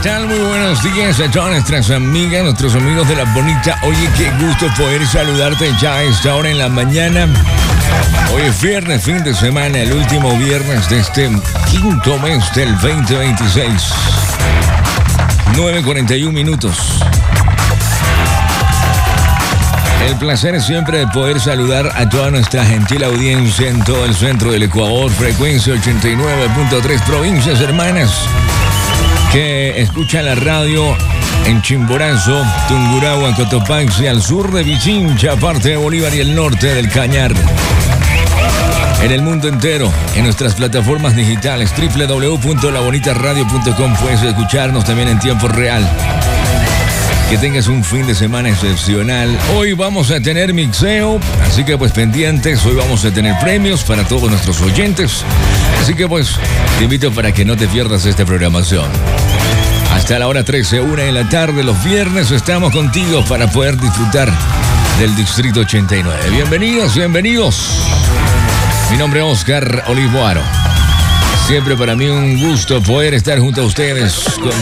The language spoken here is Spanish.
tal? Muy buenos días a todas nuestras amigas, nuestros amigos de La Bonita. Oye, qué gusto poder saludarte ya a esta hora en la mañana. Hoy es viernes, fin de semana, el último viernes de este quinto mes del 2026. 9:41 minutos. El placer es siempre de poder saludar a toda nuestra gentil audiencia en todo el centro del Ecuador, frecuencia 89.3, provincias hermanas que escuchan la radio en Chimborazo, Tungurahua, Cotopaxi, al sur de Pichincha, parte de Bolívar y el norte del Cañar. En el mundo entero, en nuestras plataformas digitales, www.labonitaradio.com, puedes escucharnos también en tiempo real. Que tengas un fin de semana excepcional. Hoy vamos a tener mixeo, así que pues pendientes. Hoy vamos a tener premios para todos nuestros oyentes. Así que pues te invito para que no te pierdas esta programación. Hasta la hora 13, 1 de la tarde, los viernes estamos contigo para poder disfrutar del Distrito 89. Bienvenidos, bienvenidos. Mi nombre es Oscar Olivo Aro. Siempre para mí un gusto poder estar junto a ustedes con